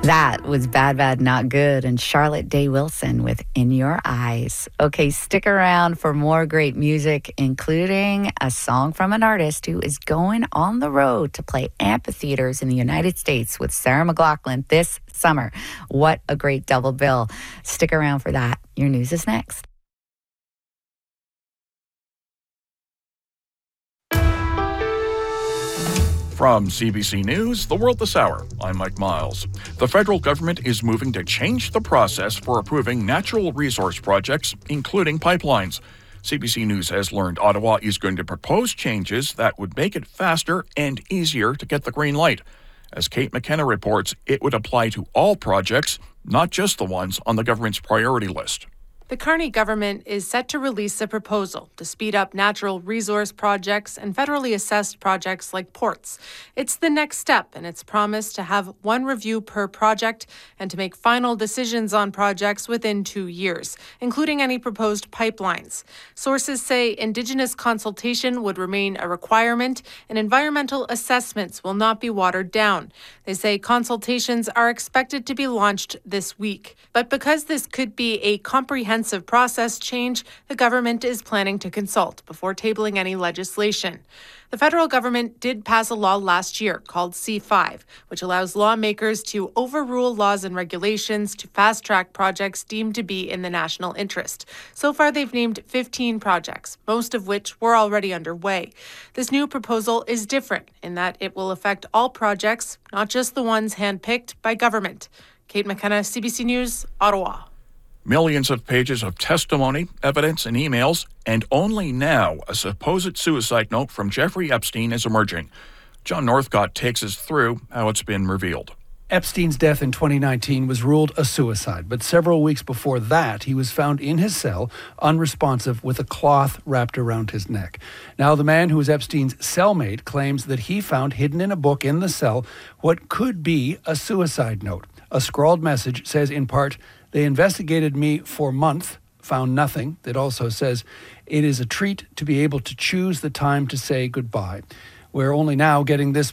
That was Bad Bad Not Good and Charlotte Day Wilson with In Your Eyes. Okay, stick around for more great music, including a song from an artist who is going on the road to play amphitheaters in the United States with Sarah McLachlan this summer. What a great double bill. Stick around for that. Your news is next. From CBC News, The World This Hour, I'm Mike Miles. The federal government is moving to change the process for approving natural resource projects, including pipelines. CBC News has learned Ottawa is going to propose changes that would make it faster and easier to get the green light. As Kate McKenna reports, it would apply to all projects, not just the ones on the government's priority list. The Carney government is set to release a proposal to speed up natural resource projects and federally assessed projects like ports. It's the next step in its promise to have one review per project and to make final decisions on projects within 2 years, including any proposed pipelines. Sources say Indigenous consultation would remain a requirement and environmental assessments will not be watered down. They say consultations are expected to be launched this week. But because this could be a comprehensive process change, the government is planning to consult before tabling any legislation. The federal government did pass a law last year called C5, which allows lawmakers to overrule laws and regulations to fast-track projects deemed to be in the national interest. So far, they've named 15 projects, most of which were already underway. This new proposal is different in that it will affect all projects, not just the ones handpicked by government. Kate McKenna, CBC News, Ottawa. Millions of pages of testimony, evidence, and emails, and only now a supposed suicide note from Jeffrey Epstein is emerging. John Northcott takes us through how it's been revealed. Epstein's death in 2019 was ruled a suicide, but several weeks before that, he was found in his cell, unresponsive, with a cloth wrapped around his neck. Now, the man who was Epstein's cellmate claims that he found hidden in a book in the cell what could be a suicide note. A scrawled message says, in part, "They investigated me for a month, found nothing." It also says, "It is a treat to be able to choose the time to say goodbye." We're only now getting this